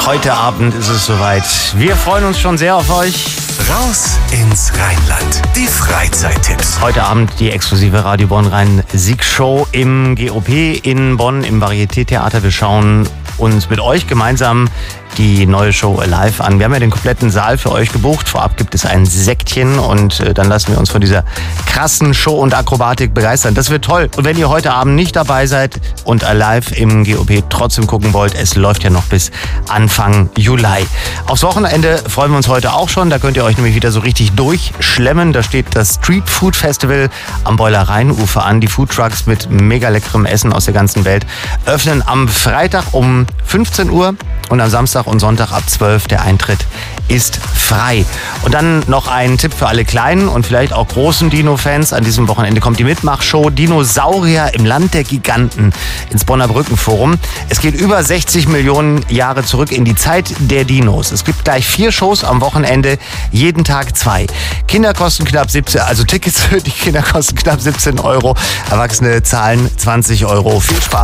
Heute Abend ist es soweit. Wir freuen uns schon sehr auf euch. Raus ins Rheinland. Die Freizeittipps. Heute Abend die exklusive Radio Bonn Rhein-Sieg-Show im GOP in Bonn im Varieté-Theater. Wir schauen uns mit euch gemeinsam die neue Show Alive an. Wir haben ja den kompletten Saal für euch gebucht. Vorab gibt es ein Sektchen und dann lassen wir uns von dieser krassen Show und Akrobatik begeistern. Das wird toll. Und wenn ihr heute Abend nicht dabei seid und Alive im GOP trotzdem gucken wollt, es läuft ja noch bis Anfang Juli. Aufs Wochenende freuen wir uns heute auch schon. Da könnt ihr euch nämlich wieder so richtig durchschlemmen. Da steht das Street Food Festival am Beuler Rheinufer an. Die Foodtrucks mit mega leckerem Essen aus der ganzen Welt öffnen am Freitag um 15 Uhr und am Samstag und Sonntag ab 12. Der Eintritt ist frei. Und dann noch ein Tipp für alle kleinen und vielleicht auch großen Dino-Fans. An diesem Wochenende kommt die Mitmachshow Dinosaurier im Land der Giganten ins Bonner Brückenforum. Es geht über 60 Millionen Jahre zurück in die Zeit der Dinos. Es gibt gleich 4 Shows am Wochenende, jeden Tag 2. Kinder kosten knapp 17, also Tickets für die Kinder kosten knapp 17 Euro. Erwachsene zahlen 20 Euro. Viel Spaß.